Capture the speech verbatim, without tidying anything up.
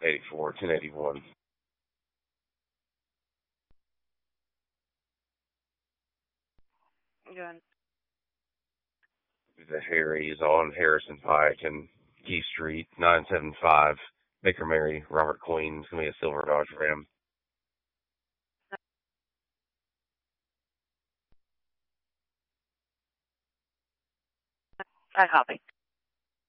eighty-four, ten eighty-one. Good. The Harry's on Harrison Pike and Key Street, nine seven five. Baker Mary, Robert Queen. It's going to be a silver Dodge Ram. I copy.